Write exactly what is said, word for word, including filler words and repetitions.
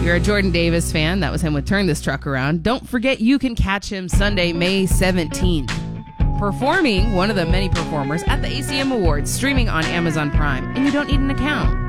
you're a Jordan Davis fan, that was him with Turn This Truck Around. Don't forget you can catch him Sunday, May seventeenth, performing one of the many performers at the A C M Awards, streaming on Amazon Prime. And you don't need an account.